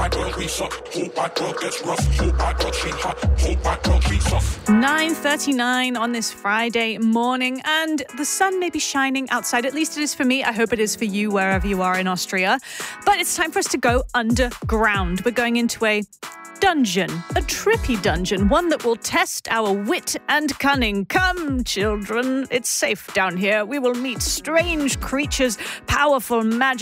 bad girl grease up. Whole bad girl gets rough. Whole bad girl chain hot. Whole bad girl treats off. 9:39 on this Friday morning, and the sun may be shining outside. At least it is for me. I hope it is for you wherever you are in Austria. But it's time for us to go underground. We're going into a dungeon, a trippy dungeon, one that will test our wit and cunning. Come, children, it's safe down here. We will meet strange creatures, powerful magic.